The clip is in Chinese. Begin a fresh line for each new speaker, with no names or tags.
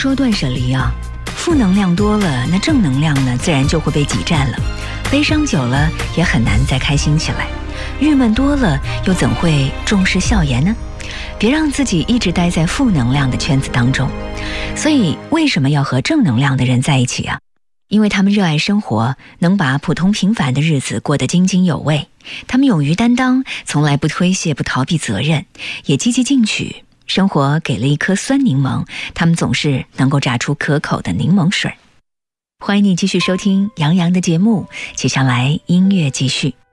说断舍离啊，负能量多了，那正能量呢，自然就会被挤占了。悲伤久了，也很难再开心起来；郁闷多了，又怎会重视笑颜呢？别让自己一直待在负能量的圈子当中。所以，为什么要和正能量的人在一起啊？因为他们热爱生活，能把普通平凡的日子过得津津有味。他们勇于担当，从来不推卸不逃避责任，也积极进取。生活给了一颗酸柠檬，他们总是能够榨出可口的柠檬水。欢迎你继续收听杨洋的节目，接下来音乐继续。